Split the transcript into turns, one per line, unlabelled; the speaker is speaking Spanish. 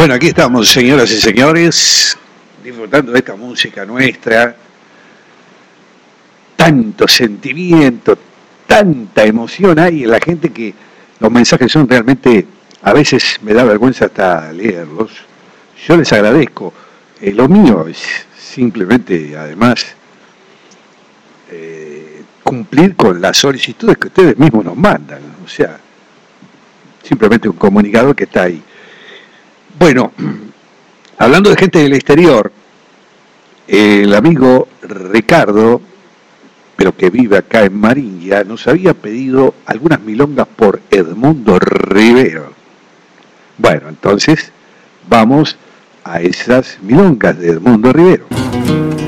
Bueno, aquí estamos, señoras y señores, disfrutando de esta música nuestra. Tanto sentimiento, tanta emoción hay en la gente que los mensajes son realmente, a veces me da vergüenza hasta leerlos. Yo les agradezco. Lo mío es simplemente, además, cumplir con las solicitudes que ustedes mismos nos mandan. O sea, simplemente un comunicador que está ahí. Bueno, hablando de gente del exterior, el amigo Ricardo, pero que vive acá en Maringia, nos había pedido algunas milongas por Edmundo Rivero. Bueno, entonces vamos a esas milongas de Edmundo Rivero.